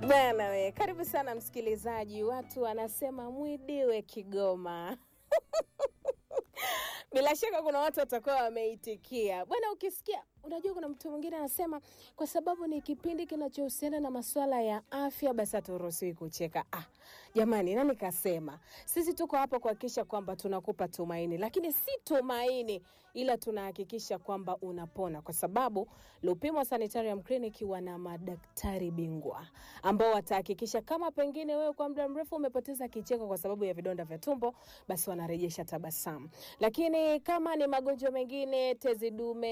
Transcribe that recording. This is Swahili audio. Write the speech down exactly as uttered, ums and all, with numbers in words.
Bwana we, karibu sana msikilizaji. Watu wanasema mwidiwe Kigoma. Bila shaka kuna watu watakuwa wameitikia. Bwana ukisikia, unajua kuna mtu mwingine anasema kwa sababu ni kipindi kinachohusiana na masuala ya afya basi haturuhusiwi kucheka. Ah, jamani nani kasema? Sisi tuko hapa kuhakikisha kwamba tunakupa tumaini, lakini si tumaini ila tunahakikisha kwamba unapona kwa sababu Lupimo Sanitarium Clinic wana madaktari bingwa ambao watahakikisha kama pengine wewe kwa muda mrefu umepoteza kicheko kwa sababu ya vidonda vya tumbo, basi wanarejesha tabasamu. Lakini kama ni magonjwa mengine, tezi dume,